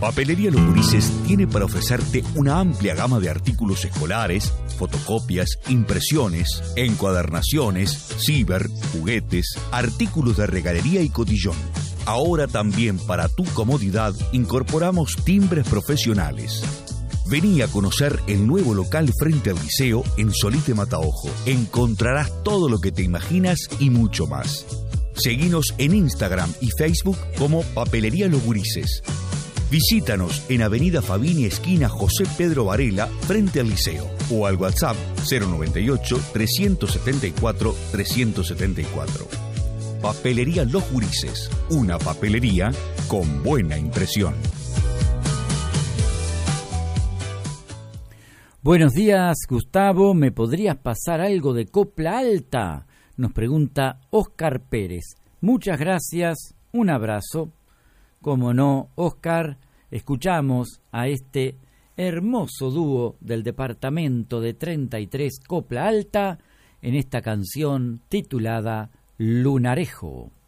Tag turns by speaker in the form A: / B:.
A: Papelería Los Gurises tiene para ofrecerte una amplia gama de artículos escolares, fotocopias, impresiones, encuadernaciones, ciber, juguetes, artículos de regalería y cotillón. Ahora también para tu comodidad incorporamos timbres profesionales. Vení a conocer el nuevo local frente al liceo en Solís de Mataojo. Encontrarás todo lo que te imaginas y mucho más. Seguinos en Instagram y Facebook como Papelería Los Gurises. Visítanos en Avenida Fabini, esquina José Pedro Varela, frente al liceo. O al WhatsApp 098-374-374. Papelería Los Gurises. Una papelería con buena impresión.
B: Buenos días, Gustavo. ¿Me podrías pasar algo de copla alta? Nos pregunta Óscar Pérez. Muchas gracias, un abrazo. Como no, Óscar, escuchamos a este hermoso dúo del departamento de 33 Copla Alta en esta canción titulada Lunarejo.